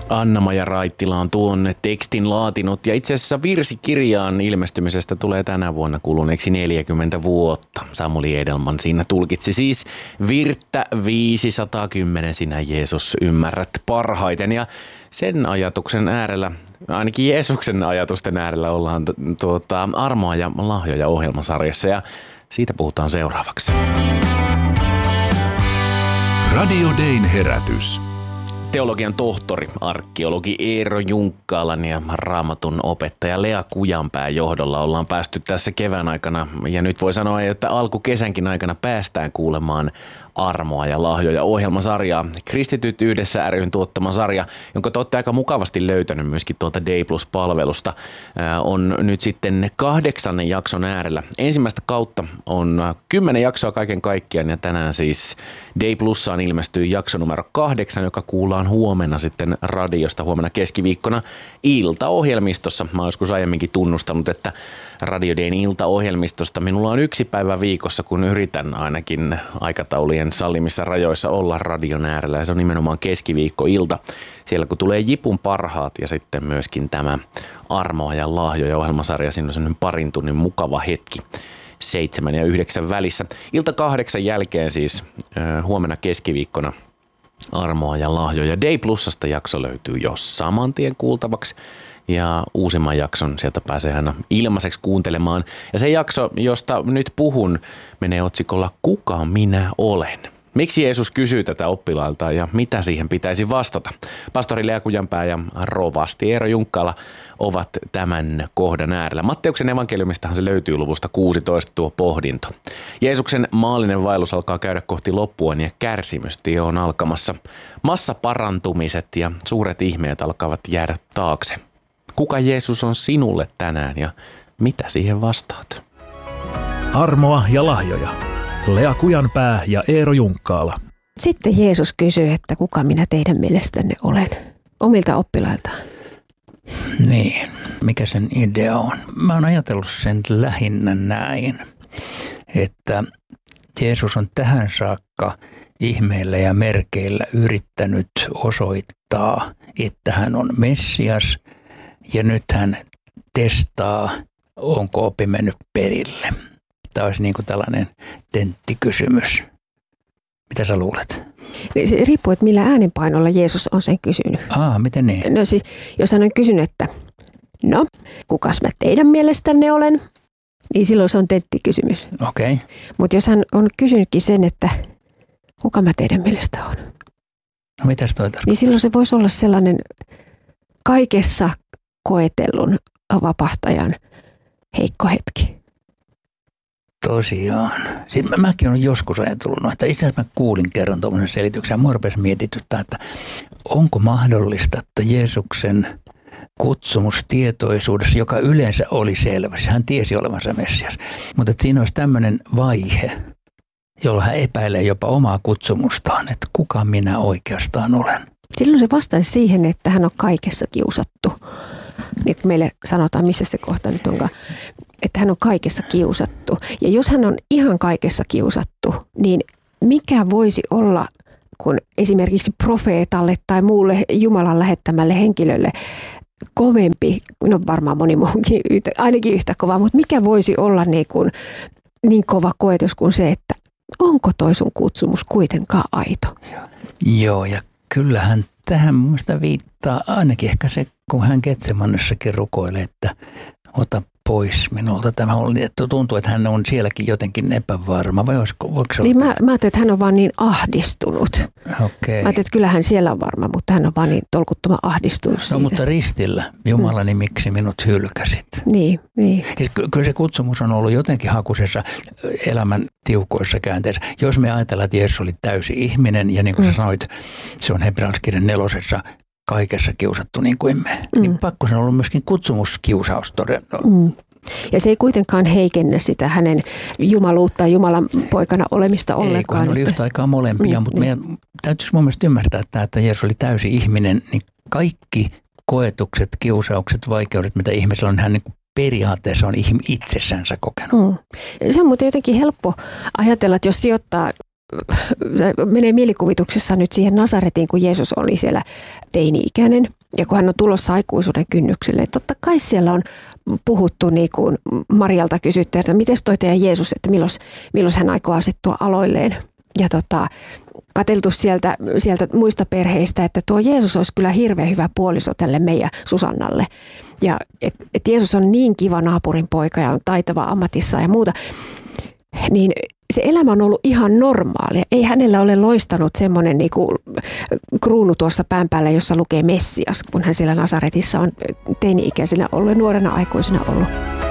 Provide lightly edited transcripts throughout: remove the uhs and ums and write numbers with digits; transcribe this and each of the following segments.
Anna-Maja Raittila on tuon tekstin laatinut ja itse asiassa virsikirjaan ilmestymisestä tulee tänä vuonna kuluneeksi 40 vuotta. Samuli Edelman siinä tulkitsi siis virttä 510 sinä Jeesus ymmärrät parhaiten ja sen ajatuksen äärellä, ainakin Jeesuksen ajatusten äärellä ollaan Armoa ja lahjoja -ohjelmasarjassa ja siitä puhutaan seuraavaksi. Radio Dayn herätys. Teologian tohtori, arkeologi Eero Junkkaalan ja Raamatun opettaja Lea Kujanpään johdolla ollaan päästy tässä kevään aikana ja nyt voi sanoa, että alkukesänkin aikana päästään kuulemaan Armoa ja lahjoja -ohjelmasarjaa. Kristityt yhdessä ry:n tuottama sarja, jonka te olette aika mukavasti löytänyt myöskin tuolta Day Plus-palvelusta, on nyt sitten 8. jakson äärellä. Ensimmäistä kautta on 10 jaksoa kaiken kaikkiaan ja tänään siis Day Plussaan ilmestyy jakso numero 8, joka kuullaan huomenna sitten radiosta huomenna keskiviikkona iltaohjelmistossa. Mä oon joskus aiemminkin tunnustanut, että Radio Dayn iltaohjelmistosta minulla on 1 päivä viikossa, kun yritän ainakin aikataulujen sallimissa rajoissa olla radion äärellä ja se on nimenomaan keskiviikkoilta. Siellä kun tulee Jipun parhaat ja sitten myöskin tämä Armoa ja lahjoja -ohjelmasarja, siinä on sellainen parin tunnin mukava hetki 7 ja 9 välissä. Ilta 8 jälkeen siis huomenna keskiviikkona Armoa ja lahjoja. Day Plusasta jakso löytyy jo saman tien kuultavaksi ja uusimman jakson sieltä pääsee aina ilmaiseksi kuuntelemaan. Ja se jakso, josta nyt puhun, menee otsikolla Kuka minä olen? Miksi Jeesus kysyy tätä oppilailta ja mitä siihen pitäisi vastata? Pastori Lea Kujanpää ja rovasti Eero Junkkaala ovat tämän kohdan äärellä. Matteuksen evankeliumistahan se löytyy luvusta 16 tuo pohdinto. Jeesuksen maallinen vaellus alkaa käydä kohti loppuaan ja kärsimystie on alkamassa. Massaparantumiset ja suuret ihmeet alkavat jäädä taakse. Kuka Jeesus on sinulle tänään ja mitä siihen vastaat? Armoa ja lahjoja. Lea Kujanpää ja Eero Junkkaala. Sitten Jeesus kysyy, että kuka minä teidän mielestänne olen? Omilta oppilailtaan. Niin, mikä sen idea on? Mä oon ajatellut sen lähinnä näin, että Jeesus on tähän saakka ihmeillä ja merkeillä yrittänyt osoittaa, että hän on Messias ja nyt hän testaa, onko oppi mennyt perille. Tämä olisi niin kuin tällainen tenttikysymys. Mitä sä luulet? Se riippuu, että millä äänenpainolla Jeesus on sen kysynyt. Miten niin? No siis, jos hän on kysynyt, että no, kukas mä teidän mielestänne olen, niin silloin se on tenttikysymys. Okei. Okay. Mutta jos hän on kysynytkin sen, että kuka mä teidän mielestä on, no mitäs toi tarkoittaa? niin silloin se voisi olla sellainen kaikessa koetellun vapahtajan heikko hetki. Tosiaan. Sitten mäkin olen joskus ajatellut, että itse asiassa mä kuulin kerran tuommoisen selityksen ja mua rupesi mietityttää, että onko mahdollista, että Jeesuksen kutsumustietoisuudessa, joka yleensä oli selvä, hän tiesi olevansa Messias, mutta että siinä olisi tämmöinen vaihe, jolla hän epäilee jopa omaa kutsumustaan, että kuka minä oikeastaan olen. Silloin se vastaisi siihen, että hän on kaikessa kiusattu. Niin kuin meille sanotaan, missä se kohta nyt onkaan, että hän on kaikessa kiusattu. Ja jos hän on ihan kaikessa kiusattu, niin mikä voisi olla, kun esimerkiksi profeetalle tai muulle Jumalan lähettämälle henkilölle kovempi, no varmaan moni muukin, ainakin yhtä kova, mutta mikä voisi olla niin kova koetus kuin se, että onko toi sun kutsumus kuitenkaan aito? Joo, ja kyllähän tähän mun mielestä viittaa ainakin ehkä se, kun hän Getsemanessakin rukoilee, että ota pois minulta. Tämä oli, että tuntuu, että hän on sielläkin jotenkin epävarma, vai voiko se niin mä ajattelin, että hän on vaan niin ahdistunut. Okay. Mä ajattelin, että kyllähän siellä on varma, mutta hän on vaan niin tolkuttoman ahdistunut siitä. No mutta ristillä, Jumalani, miksi minut hylkäsit? Niin. Kyllä se kutsumus on ollut jotenkin hakusessa elämän tiukoissa käänteissä. Jos me ajatellaan, että Jeesus oli täysi ihminen ja niin kuin sä sanoit, se on Hebrealaiskirjan 4. kaikessa kiusattu niin kuin me. Niin pakko se on ollut myöskin kutsumuskiusaus todella. Ja se ei kuitenkaan heikennä sitä hänen jumaluutta ja Jumalan poikana olemista ollenkaan. Ei, kun hän oli yhtä aikaa molempia, mutta meidän täytyisi mun mielestä ymmärtää, että Jeesus oli täysi ihminen, niin kaikki koetukset, kiusaukset, vaikeudet, mitä ihmisellä on, hän niin kuin periaatteessa on itsessänsä kokenut. Se on muuten jotenkin helppo ajatella, että jos sijoittaa, menee mielikuvituksessa nyt siihen Nasaretiin, kun Jeesus oli siellä teini-ikäinen. Ja kun hän on tulossa aikuisuuden kynnykselle, totta kai siellä on puhuttu, niin kuin Marialta kysyttiin, että miten toi teidän Jeesus, että milloin hän aikoo asettua aloilleen. Ja katseltu sieltä muista perheistä, että tuo Jeesus olisi kyllä hirveän hyvä puoliso tälle meidän Susannalle. Ja et Jeesus on niin kiva naapurin poika ja on taitava ammatissa ja muuta. Niin se elämä on ollut ihan normaalia. Ei hänellä ole loistanut semmoinen niinku kruunu tuossa pään päällä, jossa lukee Messias, kun hän siellä Nasaretissa on teini-ikäisenä ollut ja nuorena aikuisena ollut.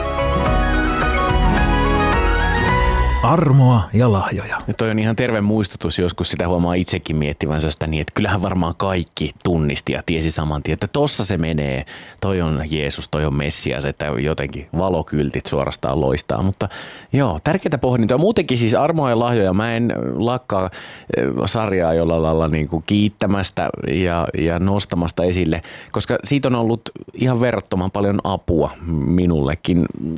Armoa ja lahjoja. Ja toi on ihan terve muistutus, joskus sitä huomaa itsekin miettivänsä sitä niin, että kyllähän varmaan kaikki tunnisti ja tiesi saman tien, että tossa se menee. Toi on Jeesus, toi on Messias, että jotenkin valokyltit suorastaan loistaa. Mutta joo, tärkeää pohdintoa. Muutenkin siis armoa ja lahjoja. Mä en lakkaa sarjaa jollain lailla niin kuin kiittämästä ja nostamasta esille, koska siitä on ollut ihan verrattoman paljon apua minullekin.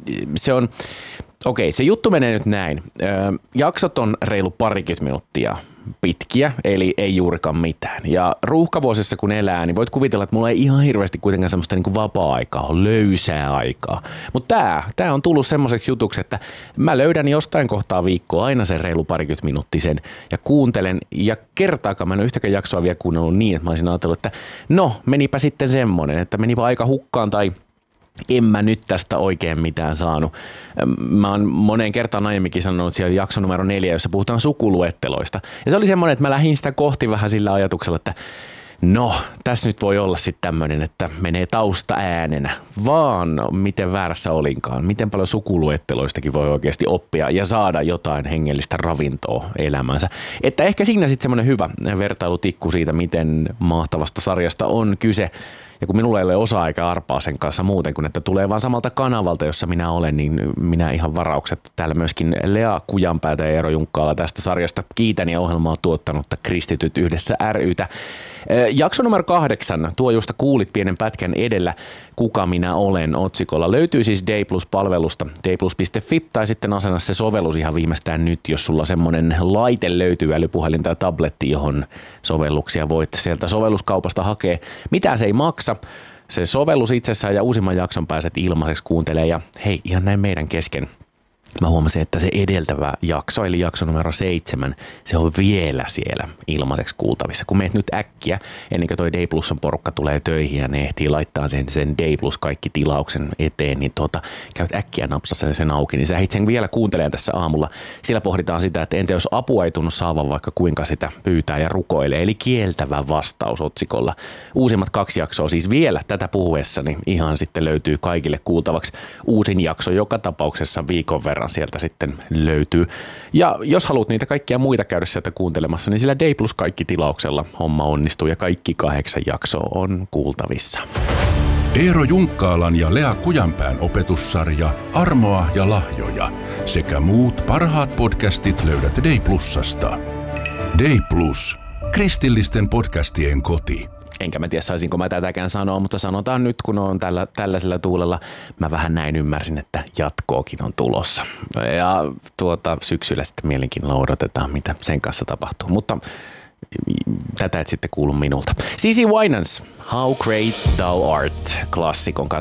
Okei, se juttu menee nyt näin. Jaksot on reilu 20 minuuttia pitkiä, eli ei juurikaan mitään. Ja ruuhkavuosissa kun elää, niin voit kuvitella, että mulla ei ihan hirveästi kuitenkaan semmoista niin kuin vapaa-aikaa, löysää aikaa. Mutta tää on tullut semmoiseksi jutuksi, että mä löydän jostain kohtaa viikkoa aina sen reilu 20 minuuttisen ja kuuntelen. Ja kertaakaan mä en ole yhtäkään jaksoa vielä kuunnellut niin, että mä olisin ajatellut, että no menipä sitten semmoinen, että menipä aika hukkaan tai en mä nyt tästä oikein mitään saanut. Mä oon moneen kertaan aiemminkin sanonut siellä jakso numero 4, jossa puhutaan sukuluetteloista. Ja se oli semmoinen, että mä lähdin sitä kohti vähän sillä ajatuksella, että no, tässä nyt voi olla sitten tämmöinen, että menee tausta äänenä, vaan miten väärässä olinkaan. Miten paljon sukuluetteloistakin voi oikeasti oppia ja saada jotain hengellistä ravintoa elämäänsä. Että ehkä siinä sitten semmoinen hyvä vertailutikku siitä, miten mahtavasta sarjasta on kyse. Ja kun minulla ei ole osa-aikaa arpaa sen kanssa muuten kuin, että tulee vaan samalta kanavalta, jossa minä olen, niin minä ihan varaukset. Täällä myöskin Lea Kujanpäätä ja Eero Junkkaala tästä sarjasta kiitän ja ohjelmaa tuottanutta Kristityt yhdessä ry:tä. Jakso numero 8, tuo josta kuulit pienen pätkän edellä, Kuka minä olen otsikolla. Löytyy siis Day Plus-palvelusta, dayplus.fi tai sitten asena se sovellus ihan viimeistään nyt, jos sulla semmoinen laite löytyy, älypuhelin tai tabletti, johon sovelluksia voit sieltä sovelluskaupasta hakea. Mitään se ei maksa. Se sovellus itsessään ja uusimman jakson pääset ilmaiseksi kuuntelemaan ja hei, ihan näin meidän kesken. Mä huomasin, että se edeltävä jakso, eli jakso numero 7, se on vielä siellä ilmaiseksi kuultavissa. Kun meet nyt äkkiä, ennen kuin toi Day Plusan porukka tulee töihin ja ne ehtii laittaa sen Day Plus kaikki tilauksen eteen, niin käyt äkkiä napsassa sen auki, niin sä ehdit sen vielä kuuntelemaan tässä aamulla. Siellä pohditaan sitä, että entä jos apua ei tunnu saavan vaikka kuinka sitä pyytää ja rukoilee, eli kieltävä vastaus otsikolla. Uusimmat 2 jaksoa siis vielä tätä puhuessani ihan sitten löytyy kaikille kuultavaksi. Uusin jakso joka tapauksessa viikon verran sieltä sitten löytyy. Ja jos haluat niitä kaikkia muita käydä sieltä kuuntelemassa, niin sillä Day Plus kaikki tilauksella homma onnistuu ja kaikki 8 jaksoa on kuultavissa. Eero Junkkaalan ja Lea Kujanpään opetussarja Armoa ja lahjoja sekä muut parhaat podcastit löydät Day Plusasta. Day Plus. Kristillisten podcastien koti. Enkä mä tiedä, saisinko mä tätäkään sanoa, mutta sanotaan nyt, kun on tällaisella tuulella, mä vähän näin ymmärsin, että jatkoakin on tulossa. Ja syksyllä sitten mielenkiinnolla odotetaan, mitä sen kanssa tapahtuu. Mutta tätä et sitten kuulu minulta. CeCe Winans, How Great Thou Art, klassikon kanssa